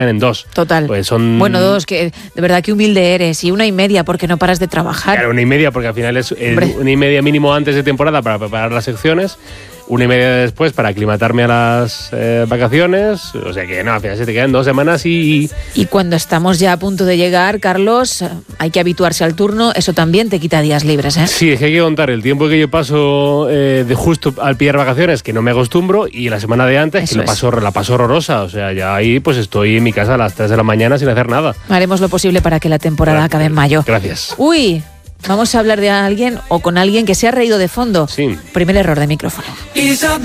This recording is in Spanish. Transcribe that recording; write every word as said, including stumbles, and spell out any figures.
en dos. Total. Pues son... Bueno, dos, que de verdad que humilde eres. Y una y media porque no paras de trabajar. Claro, una y media, porque al final es eh, una y media mínimo antes de temporada para preparar las secciones, una y media después para aclimatarme a las eh, vacaciones. O sea que no, al final se te quedan dos semanas y... Y cuando estamos ya a punto de llegar, Carlos, hay que habituarse al turno. Eso también te quita días libres, ¿eh? Sí, es que hay que contar el tiempo que yo paso eh, de justo al pillar vacaciones, que no me acostumbro, y la semana de antes, Eso que lo paso, la paso horrorosa. O sea, ya ahí pues estoy en mi casa a las tres de la mañana sin hacer nada. Haremos lo posible para que la temporada Gracias. acabe en mayo. Gracias. Uy, vamos a hablar de alguien o con alguien que se ha reído de fondo. Sí. Primer error de micrófono.